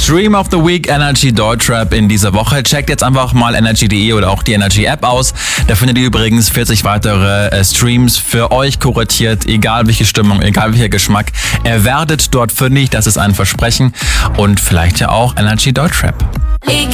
Stream of the Week Energy Deutschrap in dieser Woche. Checkt jetzt einfach mal energy.de oder auch die Energy App aus. Da findet ihr übrigens 40 weitere Streams für euch kuratiert, egal welche Stimmung, egal welcher Geschmack. Ihr werdet dort fündig, das ist ein Versprechen. Und vielleicht ja auch Energy Deutschrap. Egal